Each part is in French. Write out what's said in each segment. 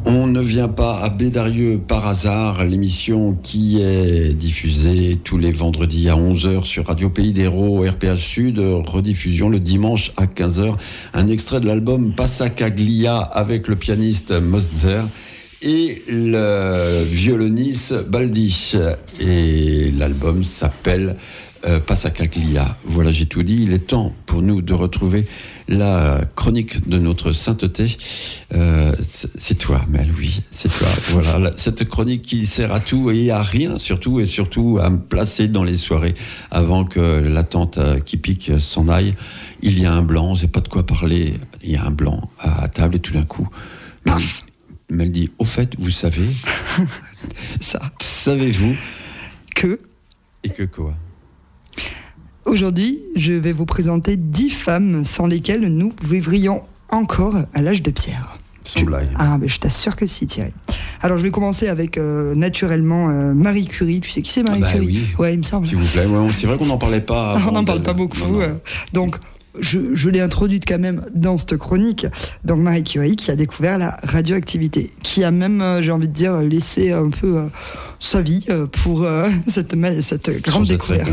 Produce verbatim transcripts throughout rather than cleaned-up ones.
On ne vient pas à Bédarieux par hasard, l'émission qui est diffusée tous les vendredis à onze heures sur Radio Pays d'Hérault, R P H Sud, rediffusion le dimanche à quinze heures. Un extrait de l'album Passacaglia avec le pianiste Moszer et le violoniste Baldi. Et l'album s'appelle euh, Passacaglia. Voilà, j'ai tout dit. Il est temps pour nous de retrouver la chronique de notre sainteté. Euh, c'est toi, Mel, oui, c'est toi. Voilà, la, cette chronique qui sert à tout et à rien, surtout, et surtout à me placer dans les soirées avant que la tante qui pique s'en aille. Il y a un blanc, j'ai pas de quoi parler. Il y a un blanc à table et tout d'un coup, Mel, Mel dit, au fait, vous savez, c'est ça. Savez-vous que et que quoi? Aujourd'hui, je vais vous présenter dix femmes sans lesquelles nous vivrions encore à l'âge de pierre. Sans blague. Ah, mais je t'assure que si, Thierry. Alors, je vais commencer avec, euh, naturellement, euh, Marie Curie. Tu sais qui c'est, Marie ah bah Curie? Oui. Ouais, il me semble. S'il vous plaît. Ouais, c'est vrai qu'on n'en parlait pas. On n'en parle pas beaucoup. Non, non. Euh, donc, je, je l'ai introduite quand même dans cette chronique. Donc, Marie Curie qui a découvert la radioactivité, qui a même, euh, j'ai envie de dire, laissé un peu euh, sa vie euh, pour euh, cette, cette grande Sans découverte.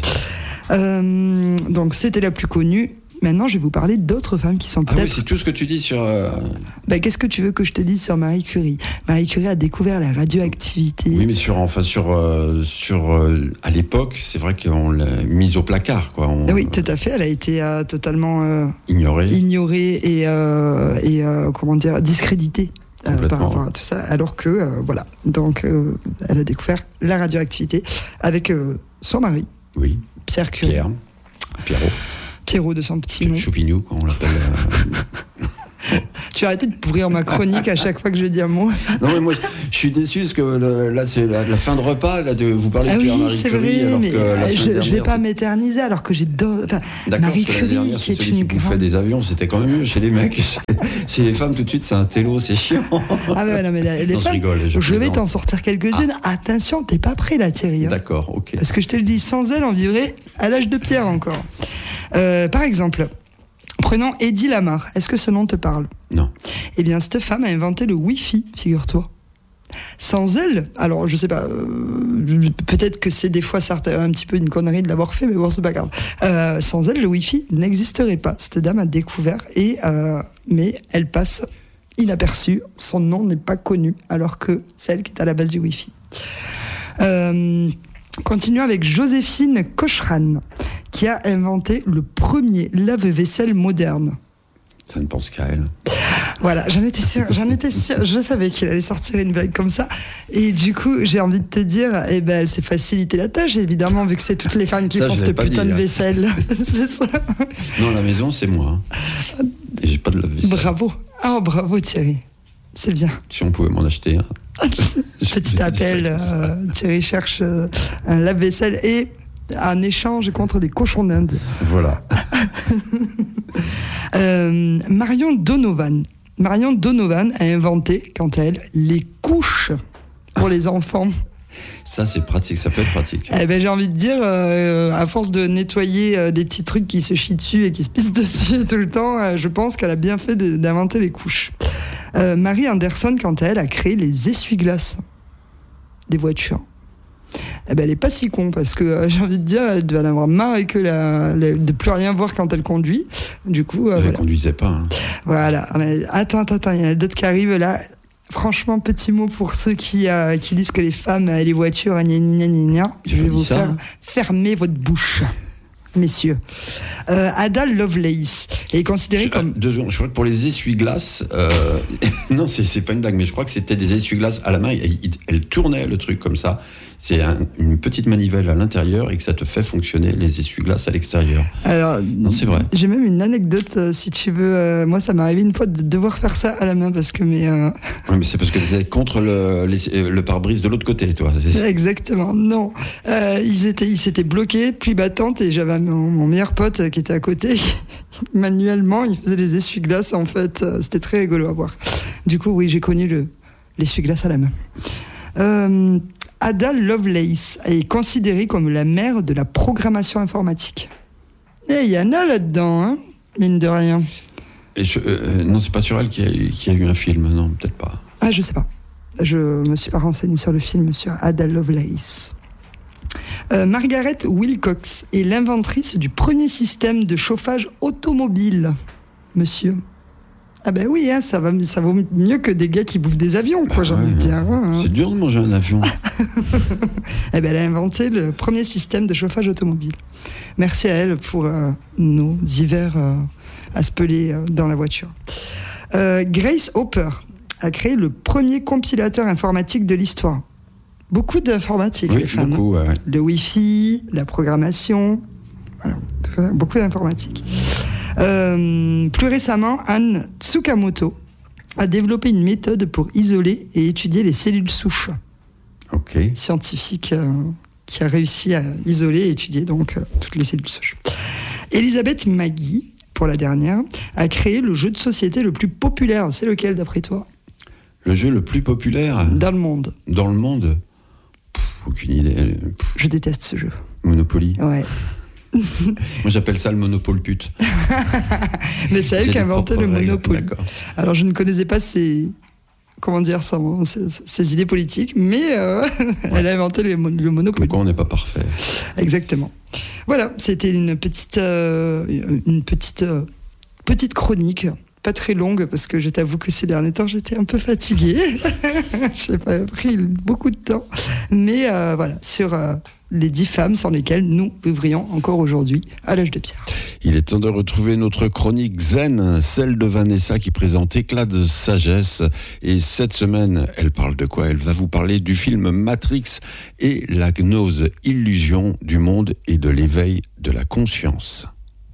Euh, donc c'était la plus connue. Maintenant, je vais vous parler d'autres femmes qui sont peut-être... Ah oui, c'est tout ce que tu dis sur... Euh... Ben, qu'est-ce que tu veux que je te dise sur Marie Curie? Marie Curie a découvert la radioactivité. Oui, mais sur, enfin, sur, euh, sur, euh, à l'époque, c'est vrai qu'on l'a mise au placard, quoi. On, oui, tout à fait. Elle a été euh, totalement euh, ignorée. ignorée et, euh, et euh, comment dire, discréditée. Euh, par rapport à tout ça, alors que, euh, voilà. Donc, euh, elle a découvert la radioactivité avec euh, son mari. Oui. Pierre Curie. Pierre. Pierrot. Pierrot de son petit nom. Choupinou, quand on l'appelle. Euh... Tu vas arrêter de pourrir ma chronique à chaque fois que je dis un mot. Non, mais moi, je suis déçu parce que le, là, c'est la, la fin de repas, là, de vous parler ah de oui, Pierre-Marie c'est Curie. Vrai, alors mais que la je ne vais pas c'est... m'éterniser alors que j'ai d'autres. Enfin, Marie Curie, qui est une grande. Fait des avions, c'était quand même mieux chez les mecs. Chez les femmes, tout de suite, c'est un télo, c'est chiant. Ah, mais non, mais les non, femmes, je, rigole, je, je vais t'en sortir quelques-unes. Ah. Attention, t'es pas prêt là, Thierry. Hein. D'accord, ok. Parce que je te le dis, sans elle, on vivrait à l'âge de pierre encore. Euh, par exemple. Prenons Eddie Lamar. Est-ce que ce nom te parle? Non. Eh bien, cette femme a inventé le Wi-Fi, figure-toi. Sans elle, alors je sais pas, euh, peut-être que c'est des fois certes un petit peu une connerie de l'avoir fait, mais bon, c'est pas grave. Euh, sans elle, le Wi-Fi n'existerait pas. Cette dame a découvert, et, euh, mais elle passe inaperçue. Son nom n'est pas connu, alors que c'est elle qui est à la base du Wi-Fi. Euh, continuons avec Joséphine Cochran, qui a inventé le premier lave-vaisselle moderne. Ça ne pense qu'à elle. Voilà, j'en étais sûre, j'en étais sûre, je savais qu'il allait sortir une blague comme ça. Et du coup, j'ai envie de te dire, eh ben, elle s'est facilité la tâche, évidemment, vu que c'est toutes les femmes qui ça, font cette putain dit, de vaisselle. C'est ça. Non, la maison, c'est moi. Et j'ai pas de lave-vaisselle. Bravo. Oh, bravo, Thierry. C'est bien. Si on pouvait m'en acheter un. Petit appel, euh, Thierry cherche euh, un lave-vaisselle et un échange contre des cochons d'Inde. Voilà. euh, Marion Donovan. Marion Donovan a inventé, quant à elle, les couches pour les enfants. Ça, c'est pratique, ça peut être pratique. Eh ben, j'ai envie de dire, euh, à force de nettoyer euh, des petits trucs qui se chient dessus et qui se pissent dessus tout le temps, euh, je pense qu'elle a bien fait de, d'inventer les couches. Euh, Marie Anderson, quant à elle, a créé les essuie-glaces des voitures. Eh ben, elle est pas si con parce que euh, j'ai envie de dire, elle doit en avoir marre et que la, la, de plus rien voir quand elle conduit. Du coup, euh, elle voilà. conduisait pas. Hein. Voilà. Attends, attends, attends, il y en a d'autres qui arrivent là. Franchement, petit mot pour ceux qui, euh, qui disent que les femmes et les voitures, gna gna gna gna gna. Je vais vous ça, faire hein. Fermer votre bouche, messieurs. Euh, Ada Lovelace est considérée je, comme... Deux secondes, je crois que pour les essuie-glaces... Euh, non, c'est, c'est pas une blague, mais je crois que c'était des essuie-glaces à la main. Elle, elle tournait le truc comme ça. C'est un, une petite manivelle à l'intérieur et que ça te fait fonctionner les essuie-glaces à l'extérieur. Alors, non, c'est vrai. J'ai même une anecdote, euh, si tu veux. Euh, moi, ça m'est arrivé une fois de devoir faire ça à la main parce que mes... Euh... Oui, mais c'est parce que tu étais contre le, les, le pare-brise de l'autre côté, toi. Exactement, non. Euh, ils, étaient, ils s'étaient bloqués, pluie battante, et j'avais mon, mon meilleur pote qui était à côté. Manuellement, il faisait des essuie-glaces, en fait. C'était très rigolo à voir. Du coup, oui, j'ai connu le, l'essuie-glace à la main. Euh... Ada Lovelace est considérée comme la mère de la programmation informatique. Et il y en a là-dedans, hein, mine de rien. Et je, euh, non, c'est pas sur elle qu'il y a, qu'il y a eu un film, non, peut-être pas. Ah, je sais pas. Je me suis pas renseignée sur le film sur Ada Lovelace. Euh, Margaret Wilcox est l'inventrice du premier système de chauffage automobile, monsieur. Ah ben oui, hein, ça, va, ça vaut mieux que des gars qui bouffent des avions, quoi, bah j'ai ouais, envie de dire. Hein. C'est dur de manger un avion. Eh ben, elle a inventé le premier système de chauffage automobile. Merci à elle pour euh, nos hivers euh, à se peler euh, dans la voiture. Euh, Grace Hopper a créé le premier compilateur informatique de l'histoire. Beaucoup d'informatique, Oui, les femmes. beaucoup, ouais. Le Wi-Fi, la programmation, voilà, beaucoup d'informatique. Euh, plus récemment, Anne Tsukamoto a développé une méthode pour isoler et étudier les cellules souches. Ok. Scientifique euh, qui a réussi à isoler et étudier donc euh, toutes les cellules souches. Elisabeth Maggie, pour la dernière, a créé le jeu de société le plus populaire. C'est lequel d'après toi ? Le jeu le plus populaire dans le monde. Dans le monde ? Pff, aucune idée. Pff. Je déteste ce jeu. Monopoly. Ouais. Moi j'appelle ça le monopole pute. Mais c'est elle qui a inventé le Monopoly. D'accord. Alors je ne connaissais pas ses, comment dire, son, ses, ses idées politiques, mais euh, ouais. Elle a inventé le, le Monopoly. Pourquoi on n'est pas parfait. Exactement. Voilà, c'était une petite, euh, une petite, euh, petite chronique. Pas très longue, parce que je t'avoue que ces derniers temps, j'étais un peu fatiguée. Je n'ai pas pris beaucoup de temps. Mais euh, voilà, sur euh, les dix femmes sans lesquelles nous vivrions encore aujourd'hui à l'âge de pierre. Il est temps de retrouver notre chronique zen, celle de Vanessa qui présente Éclat de sagesse. Et cette semaine, elle parle de quoi ? Elle va vous parler du film Matrix et la gnose illusion du monde et de l'éveil de la conscience.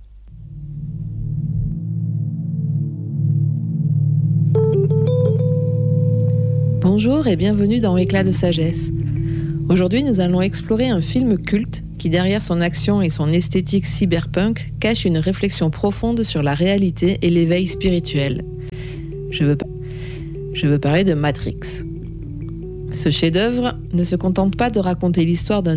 Bonjour et bienvenue dans Éclat de sagesse. Aujourd'hui, nous allons explorer un film culte qui, derrière son action et son esthétique cyberpunk, cache une réflexion profonde sur la réalité et l'éveil spirituel. Je veux, pa- Je veux parler de Matrix. Ce chef-d'œuvre ne se contente pas de raconter l'histoire d'un